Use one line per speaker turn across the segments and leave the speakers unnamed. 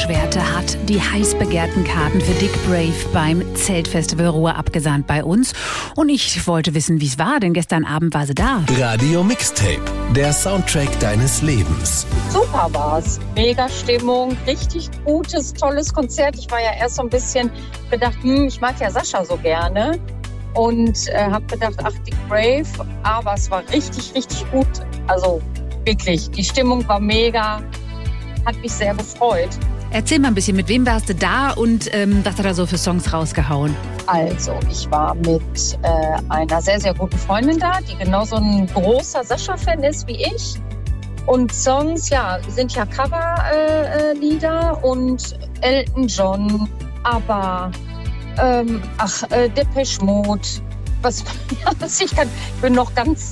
Schwerte hat die heiß begehrten Karten für Dick Brave beim Zeltfestival Ruhr abgesandt bei uns. Und ich wollte wissen, wie es war, denn gestern Abend war sie da.
Radio Mixtape, der Soundtrack deines Lebens.
Super war's. Mega Stimmung, richtig gutes, tolles Konzert. Ich war ja erst so ein bisschen gedacht, ich mag ja Sascha so gerne. Und habe gedacht, ach, Dick Brave. Aber es war richtig, richtig gut. Also wirklich, die Stimmung war mega. Hat mich sehr gefreut.
Erzähl mal ein bisschen, mit wem warst du da und was hat er so für Songs rausgehauen?
Also, ich war mit einer sehr, sehr guten Freundin da, die genauso ein großer Sascha-Fan ist wie ich. Und Songs, ja, sind ja Coverlieder und Elton John, ABBA, Depeche Mode. Ich bin noch ganz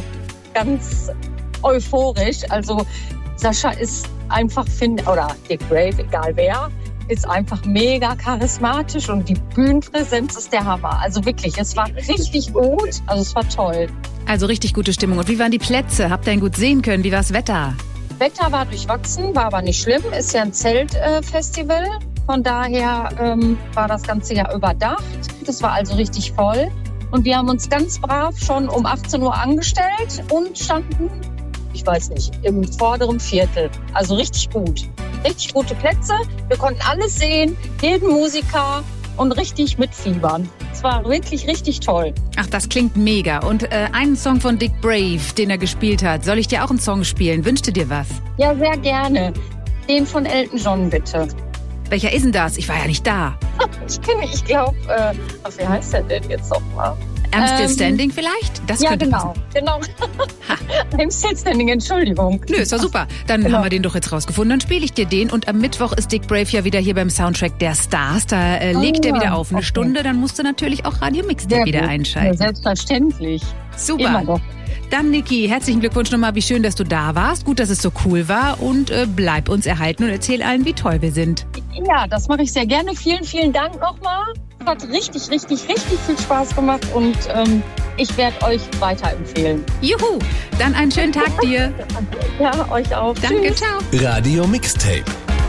euphorisch. Also, Sascha ist einfach, oder Dick Brave, egal wer, ist einfach mega charismatisch und die Bühnenpräsenz ist der Hammer. Also wirklich, es war richtig gut, also es war toll.
Also richtig gute Stimmung. Und wie waren die Plätze? Habt ihr ihn gut sehen können? Wie war das Wetter?
Wetter war durchwachsen, war aber nicht schlimm. Ist ja ein Zeltfestival. Von daher war das ganze Jahr überdacht. Das war also richtig voll. Und wir haben uns ganz brav schon um 18 Uhr angestellt und standen, ich weiß nicht, im vorderen Viertel. Also richtig gut. Richtig gute Plätze. Wir konnten alles sehen, jeden Musiker und richtig mitfiebern. Es war wirklich richtig toll.
Ach, das klingt mega. Und einen Song von Dick Brave, den er gespielt hat, soll ich dir auch einen Song spielen? Wünschst du dir was?
Ja, sehr gerne. Den von Elton John, bitte.
Welcher ist denn das? Ich war ja nicht da.
Ich glaube, wie heißt der denn jetzt nochmal?
I'm Still Standing vielleicht? Das
ja,
könnte
genau. I'm Still Standing, Entschuldigung.
Nö, ist doch super. Dann haben wir den doch jetzt rausgefunden. Dann spiele ich dir den. Und am Mittwoch ist Dick Brave ja wieder hier beim Soundtrack der Stars. Da legt er wieder auf eine Stunde. Dann musst du natürlich auch Radio Mixtape wieder einschalten.
Ja, selbstverständlich.
Super.
Immer doch.
Dann, Niki, herzlichen Glückwunsch nochmal. Wie schön, dass du da warst. Gut, dass es so cool war. Und bleib uns erhalten und erzähl allen, wie toll wir sind.
Ja, das mache ich sehr gerne. Vielen, vielen Dank nochmal. Hat richtig, richtig, richtig viel Spaß gemacht und ich werde euch weiterempfehlen.
Juhu, dann einen schönen Tag dir.
Ja, euch auch.
Danke,
Tschüss.
ciao.
Radio Mixtape,